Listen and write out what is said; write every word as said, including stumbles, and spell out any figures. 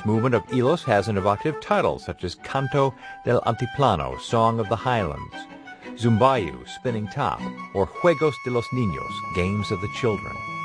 movement of Hilos has an evocative title, such as Canto del Altiplano, Song of the Highlands, Zumbayu, Spinning Top, or Juegos de los Niños, Games of the Children.